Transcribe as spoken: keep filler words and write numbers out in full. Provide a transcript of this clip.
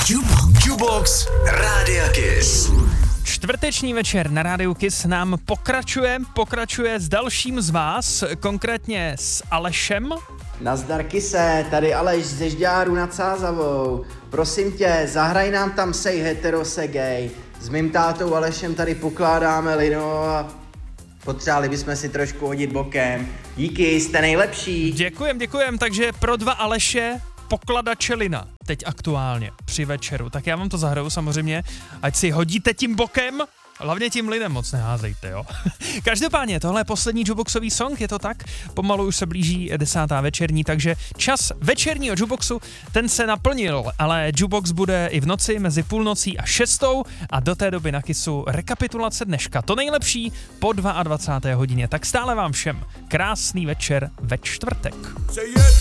Jukebox Rádia Kiss. Čtvrteční večer na Rádiu Kiss nám pokračuje, pokračuje s dalším z vás, konkrétně s Alešem. Nazdar Kise, tady Aleš ze Žďáru nad Sázavou. Prosím tě, zahraj nám tam Sej hetero se gay. S mým tátou Alešem tady pokládáme lino a potřebovali bychom si trošku hodit bokem. Díky, jste nejlepší. Děkujem, děkujem, takže pro dva Aleše pokladače lina, teď aktuálně při večeru. Tak já vám to zahraju samozřejmě, ať si hodíte tím bokem, hlavně tím linem moc neházejte, jo. Každopádně, tohle je poslední jukeboxový song, je to tak? Pomalu už se blíží desátá večerní, takže čas večerního jukeboxu, ten se naplnil, ale jukebox bude i v noci mezi půlnocí a šestou a do té doby na Kissu rekapitulace dneška. To nejlepší po dvacáté druhé hodině, tak stále vám všem krásný večer ve čtvrtek.